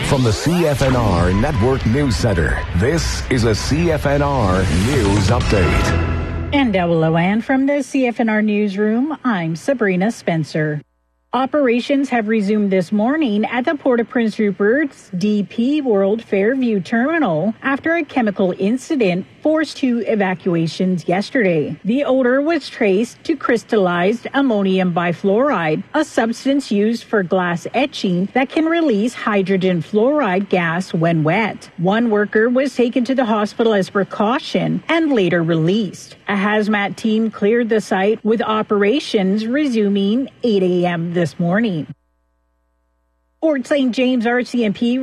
From the CFNR Network News Center, this is a CFNR News Update. And WLON from the CFNR Newsroom, I'm Sabrina Spencer. Operations have resumed this morning at the Port of Prince Rupert's DP World Fairview Terminal after a chemical incident forced 2 evacuations yesterday. The odor was traced to crystallized ammonium bifluoride, a substance used for glass etching that can release hydrogen fluoride gas when wet. 1 worker was taken to the hospital as precaution and later released. A hazmat team cleared the site with operations resuming 8 a.m. this morning. Fort St. James RCMP